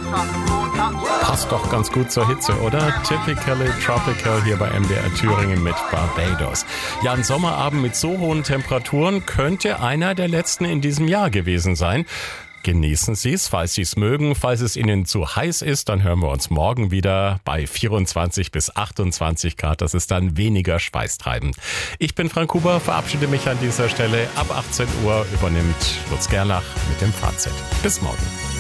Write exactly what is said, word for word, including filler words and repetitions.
Passt doch ganz gut zur Hitze, oder? Typically Tropical hier bei M D R Thüringen mit Barbados. Ja, ein Sommerabend mit so hohen Temperaturen könnte einer der letzten in diesem Jahr gewesen sein. Genießen Sie es, falls Sie es mögen. Falls es Ihnen zu heiß ist, dann hören wir uns morgen wieder bei vierundzwanzig bis achtundzwanzig Grad. Das ist dann weniger schweißtreibend. Ich bin Frank Huber, verabschiede mich an dieser Stelle. Ab achtzehn Uhr übernimmt Lutz Gerlach mit dem Fazit. Bis morgen.